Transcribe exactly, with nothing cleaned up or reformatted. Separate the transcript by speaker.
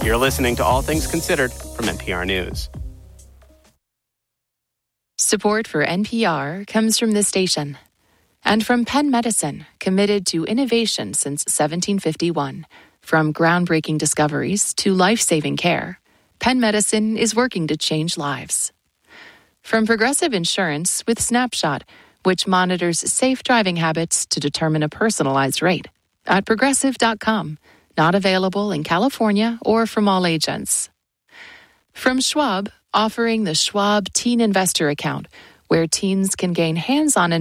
Speaker 1: You're listening to All Things Considered from N P R News.
Speaker 2: Support for N P R comes from this station and from Penn Medicine, committed to innovation since seventeen fifty-one. From groundbreaking discoveries to life-saving care, Penn Medicine is working to change lives. From Progressive Insurance with Snapshot, which monitors safe driving habits to determine a personalized rate. At progressive dot com. Not available in California or from all agents. From Schwab, offering the Schwab Teen Investor Account, where teens can gain hands-on